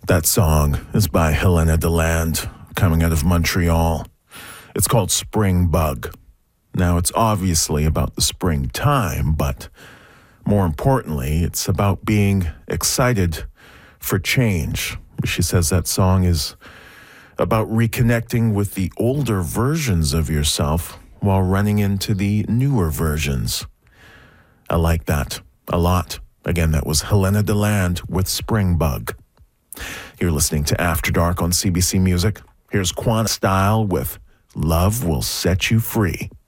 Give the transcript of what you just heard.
That song is by Helena Deland, coming out of Montreal. It's called Spring Bug. Now, it's obviously about the springtime, but more importantly, it's about being excited for change. She says that song is about reconnecting with the older versions of yourself while running into the newer versions. I like that a lot. Again, that was Helena Deland with Spring Bug. You're listening to After Dark on CBC Music. Here's Quanta Style with Love Will Set You Free.